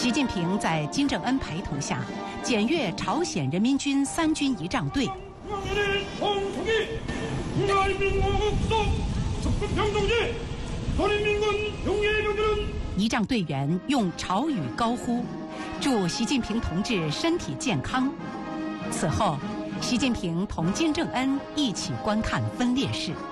习近平在金正恩陪同下检阅朝鲜人民军3军仪仗队。仪仗队员用朝语高呼，祝习近平同志身体健康。此后，习近平同金正恩一起观看分列式。